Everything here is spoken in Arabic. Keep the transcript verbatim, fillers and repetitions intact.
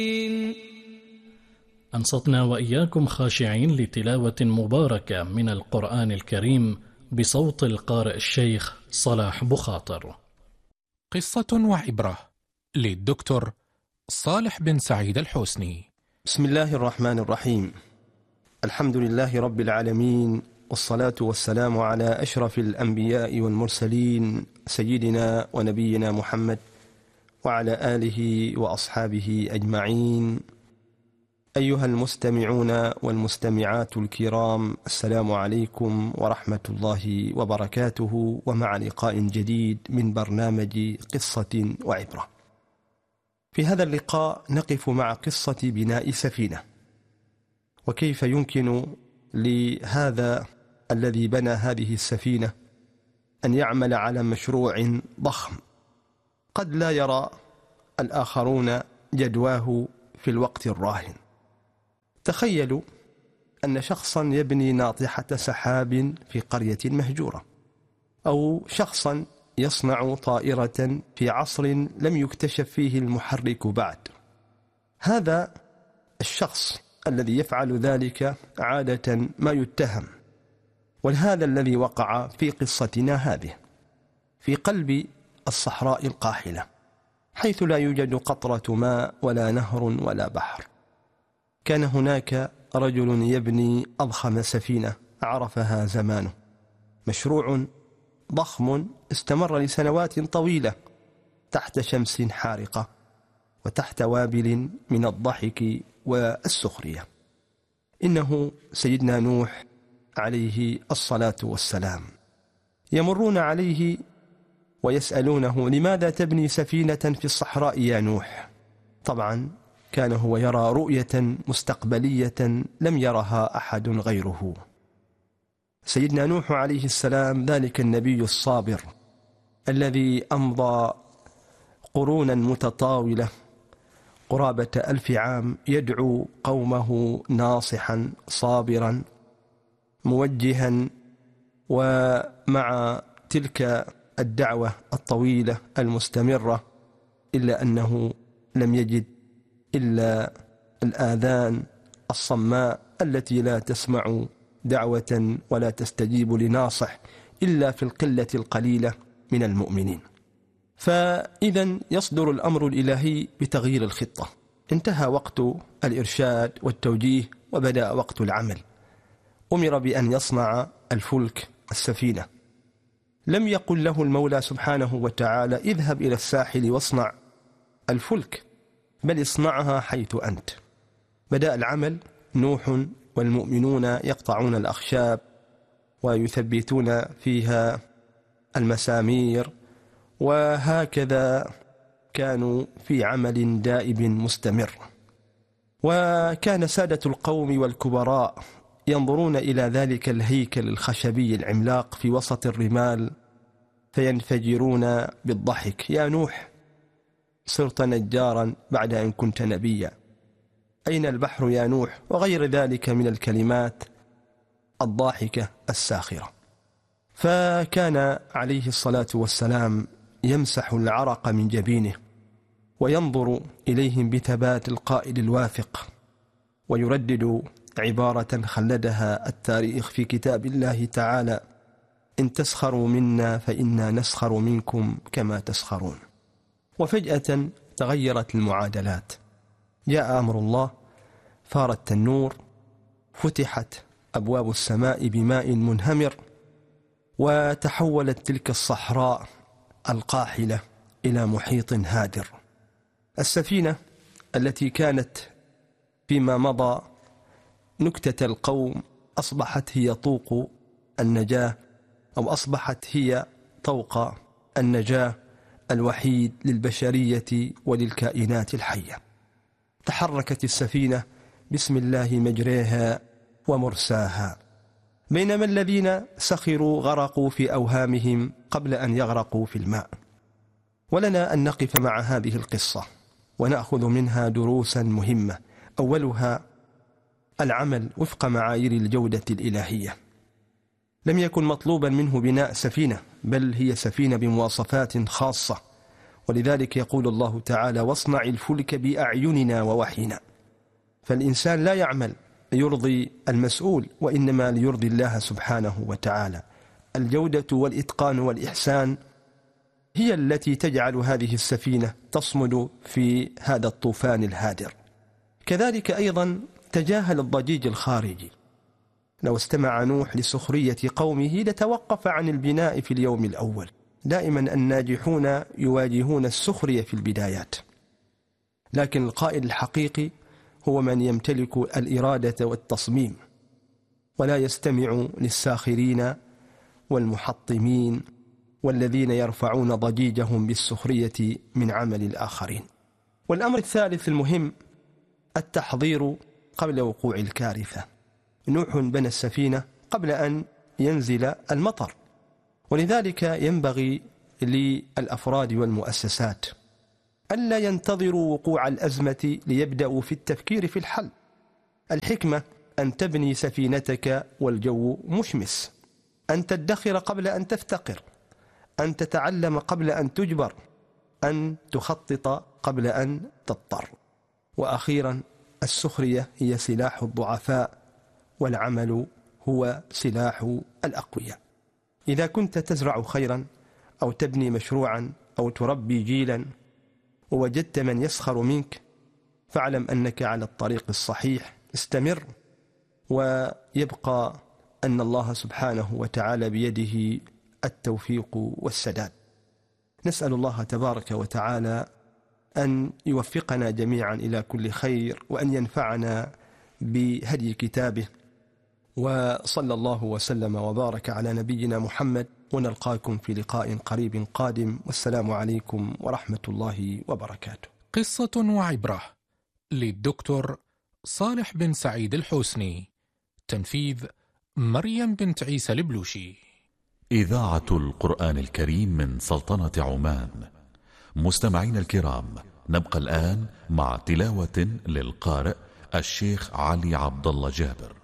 أنصتنا وإياكم خاشعين لتلاوة مباركة من القرآن الكريم بصوت القارئ الشيخ صلاح بخاطر. قصة وعبرة للدكتور صالح بن سعيد الحسني. بسم الله الرحمن الرحيم. الحمد لله رب العالمين، والصلاة والسلام على أشرف الأنبياء والمرسلين سيدنا ونبينا محمد وعلى آله وأصحابه أجمعين. أيها المستمعون والمستمعات الكرام، السلام عليكم ورحمة الله وبركاته، ومع لقاء جديد من برنامج قصة وعبرة. في هذا اللقاء نقف مع قصة بناء سفينة، وكيف يمكن لهذا الذي بنى هذه السفينة أن يعمل على مشروع ضخم قد لا يرى الآخرون جدواه في الوقت الراهن. تخيلوا أن شخصا يبني ناطحة سحاب في قرية مهجورة، أو شخصا يصنع طائرة في عصر لم يكتشف فيه المحرك بعد. هذا الشخص الذي يفعل ذلك عادة ما يتهم، وهذا الذي وقع في قصتنا هذه في قلب الصحراء القاحلة، حيث لا يوجد قطرة ماء ولا نهر ولا بحر. كان هناك رجل يبني أضخم سفينة عرفها زمانه، مشروع ضخم استمر لسنوات طويلة تحت شمس حارقة وتحت وابل من الضحك والسخرية. إنه سيدنا نوح عليه الصلاة والسلام. يمرون عليه ويسألونه: لماذا تبني سفينة في الصحراء يا نوح؟ طبعا كان هو يرى رؤية مستقبلية لم يرها أحد غيره. سيدنا نوح عليه السلام ذلك النبي الصابر الذي أمضى قرونا متطاولة قرابة ألف عام يدعو قومه ناصحا صابرا موجها، ومع تلك الدعوة الطويلة المستمرة إلا أنه لم يجد إلا الآذان الصماء التي لا تسمع دعوة ولا تستجيب لناصح إلا في القلة القليلة من المؤمنين. فإذا يصدر الأمر الإلهي بتغيير الخطة. انتهى وقت الإرشاد والتوجيه وبدأ وقت العمل. أمر بأن يصنع الفلك السفينة. لم يقل له المولى سبحانه وتعالى: اذهب إلى الساحل واصنع الفلك، بل اصنعها حيث أنت. بدأ العمل. نوح والمؤمنون يقطعون الأخشاب ويثبتون فيها المسامير، وهكذا كانوا في عمل دائب مستمر. وكان سادة القوم والكبراء ينظرون إلى ذلك الهيكل الخشبي العملاق في وسط الرمال فينفجرون بالضحك: يا نوح، صرت نجارا بعد أن كنت نبيا، أين البحر يا نوح؟ وغير ذلك من الكلمات الضاحكة الساخرة. فكان عليه الصلاة والسلام يمسح العرق من جبينه وينظر إليهم بثبات القائد الواثق، ويردد عبارة خلدها التاريخ في كتاب الله تعالى: إن تسخروا منا فإنا نسخر منكم كما تسخرون. وفجأة تغيرت المعادلات. جاء أمر الله، فار التنور، فتحت أبواب السماء بماء منهمر، وتحولت تلك الصحراء القاحلة إلى محيط هادر. السفينة التي كانت فيما مضى نكتة القوم أصبحت هي طوق النجاة، أو أصبحت هي طوق النجاة الوحيد للبشرية وللكائنات الحية. تحركت السفينة بسم الله مجريها ومرساها، بينما الذين سخروا غرقوا في أوهامهم قبل أن يغرقوا في الماء. ولنا أن نقف مع هذه القصة ونأخذ منها دروسا مهمة. أولها العمل وفق معايير الجودة الإلهية. لم يكن مطلوبا منه بناء سفينة، بل هي سفينة بمواصفات خاصة، ولذلك يقول الله تعالى: واصنع الفلك بأعيننا ووحينا. فالإنسان لا يعمل ليرضي المسؤول، وإنما ليرضي الله سبحانه وتعالى. الجودة والإتقان والإحسان هي التي تجعل هذه السفينة تصمد في هذا الطوفان الهادر. كذلك أيضا تجاهل الضجيج الخارجي. لو استمع نوح لسخرية قومه لتوقف عن البناء في اليوم الأول. دائما الناجحون يواجهون السخرية في البدايات، لكن القائد الحقيقي هو من يمتلك الإرادة والتصميم، ولا يستمع للساخرين والمحطمين والذين يرفعون ضجيجهم بالسخرية من عمل الآخرين. والأمر الثالث المهم التحضير قبل وقوع الكارثة. نوح بنى السفينة قبل أن ينزل المطر، ولذلك ينبغي للأفراد والمؤسسات ألا ينتظروا وقوع الأزمة ليبدأوا في التفكير في الحل. الحكمة أن تبني سفينتك والجو مشمس، أن تدخر قبل أن تفتقر، أن تتعلم قبل أن تجبر، أن تخطط قبل أن تضطر. وأخيرا السخرية هي سلاح الضعفاء، والعمل هو سلاح الأقوياء. إذا كنت تزرع خيرا أو تبني مشروعا أو تربي جيلا ووجدت من يسخر منك، فاعلم أنك على الطريق الصحيح. استمر، ويبقى أن الله سبحانه وتعالى بيده التوفيق والسداد. نسأل الله تبارك وتعالى أن يوفقنا جميعا إلى كل خير، وأن ينفعنا بهدي كتابه. وصلى الله وسلم وبارك على نبينا محمد، ونلقاكم في لقاء قريب قادم، والسلام عليكم ورحمة الله وبركاته. قصة وعبرة للدكتور صالح بن سعيد الحوسني، تنفيذ مريم بنت عيسى البلوشي. إذاعة القرآن الكريم من سلطنة عمان. مستمعين الكرام، نبقى الآن مع تلاوة للقارئ الشيخ علي عبد الله جابر.